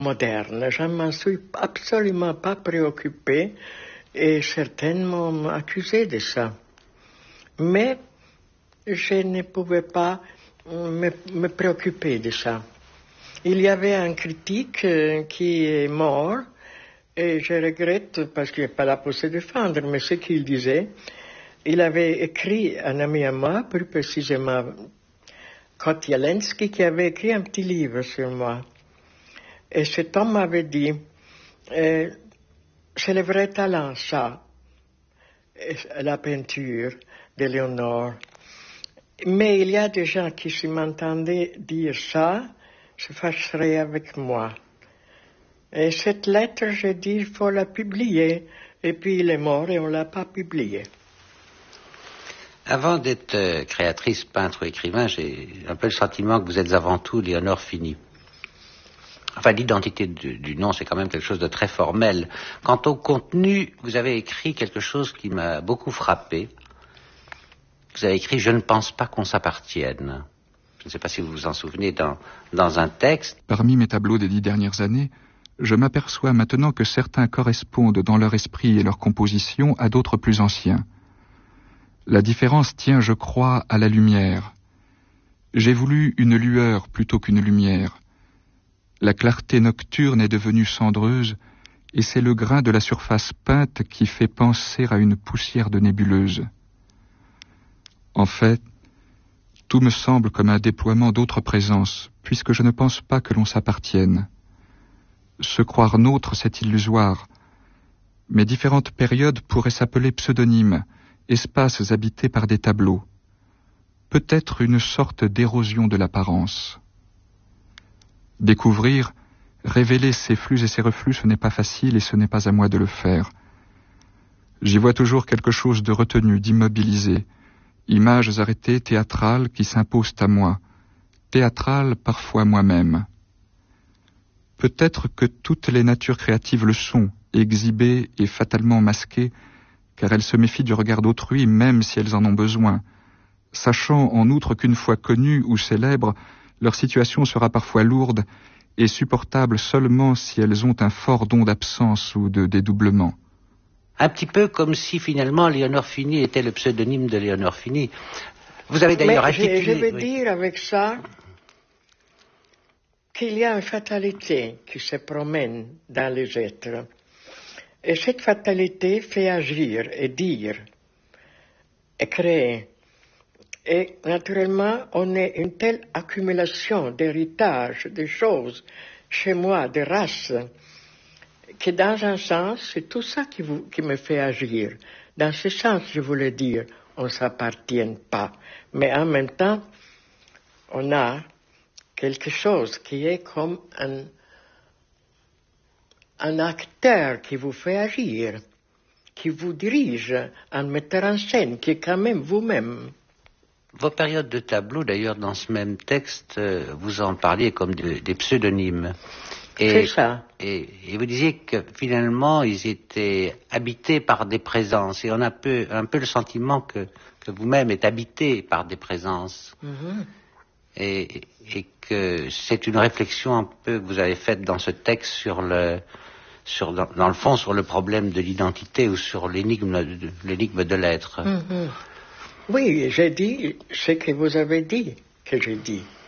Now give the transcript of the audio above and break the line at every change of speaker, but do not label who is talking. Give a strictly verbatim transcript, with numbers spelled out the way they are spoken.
moderne. Je ne m'en suis absolument pas préoccupée et certains m'ont accusé de ça. Mais je ne pouvais pas me, me préoccuper de ça. Il y avait un critique euh, qui est mort et je regrette parce qu'il n'est pas là pour se défendre, mais ce qu'il disait, il avait écrit un ami à moi, plus précisément Kotielensky, qui avait écrit un petit livre sur moi. Et cet homme m'avait dit, euh, c'est le vrai talent, ça, la peinture d'Éléonore. Mais il y a des gens qui, si m'entendaient dire ça, se fâcheraient avec moi. Et cette lettre, j'ai dit, il faut la publier. Et puis il est mort et on ne l'a pas publiée.
Avant d'être euh, créatrice, peintre ou écrivain, j'ai un peu le sentiment que vous êtes avant tout Léonore Fini. Enfin, l'identité du, du nom, c'est quand même quelque chose de très formel. Quant au contenu, vous avez écrit quelque chose qui m'a beaucoup frappé. Vous avez écrit « Je ne pense pas qu'on s'appartienne ». Je ne sais pas si vous vous en souvenez dans, dans un texte.
Parmi mes tableaux des dix dernières années, je m'aperçois maintenant que certains correspondent dans leur esprit et leur composition à d'autres plus anciens. La différence tient, je crois, à la lumière. J'ai voulu une lueur plutôt qu'une lumière. La clarté nocturne est devenue cendreuse, et c'est le grain de la surface peinte qui fait penser à une poussière de nébuleuse. En fait, tout me semble comme un déploiement d'autres présences, puisque je ne pense pas que l'on s'appartienne. Se croire nôtre, c'est illusoire. Mais différentes périodes pourraient s'appeler pseudonymes, espaces habités par des tableaux. Peut-être une sorte d'érosion de l'apparence. Découvrir, révéler ces flux et ces reflux, ce n'est pas facile et ce n'est pas à moi de le faire. J'y vois toujours quelque chose de retenu, d'immobilisé. Images arrêtées, théâtrales, qui s'imposent à moi. Théâtrales, parfois moi-même. Peut-être que toutes les natures créatives le sont, exhibées et fatalement masquées, car elles se méfient du regard d'autrui, même si elles en ont besoin, sachant en outre qu'une fois connues ou célèbres, leur situation sera parfois lourde et supportable seulement si elles ont un fort don d'absence ou de dédoublement.
Un petit peu comme si finalement Léonore Fini était le pseudonyme de Léonore Fini. Vous avez d'ailleurs intitulé...
Je, je veux
oui.
dire avec ça qu'il y a une fatalité qui se promène dans les êtres. Et cette fatalité fait agir et dire et créer. Et naturellement, on a une telle accumulation d'héritage, de choses, chez moi, de races, que dans un sens, c'est tout ça qui, vous, qui me fait agir. Dans ce sens, je voulais dire, on ne s'appartient pas. Mais en même temps, on a quelque chose qui est comme un, un acteur qui vous fait agir, qui vous dirige, un metteur en scène, qui est quand même vous-même.
Vos périodes de tableaux, d'ailleurs, dans ce même texte, euh, vous en parliez comme de, des pseudonymes.
Et, C'est ça.
Et, et vous disiez que finalement, ils étaient habités par des présences. Et on a un peu, un peu le sentiment que, que vous-même êtes habité par des présences. Mm-hmm. Et, et que c'est une réflexion un peu que vous avez faite dans ce texte sur le, sur, dans, dans le fond, sur le problème de l'identité ou sur l'énigme de, l'énigme de l'être.
Mm-hmm. Oui, j'ai dit ce que vous avez dit, que j'ai dit.